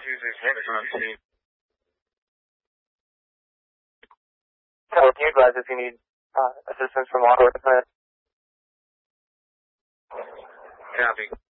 on scene. So can you advise if you need assistance from law enforcement? Copy.